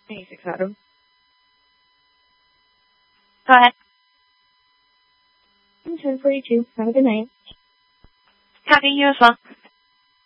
96, Adam. Go ahead. 1042. Have a good night. Happy, you as well.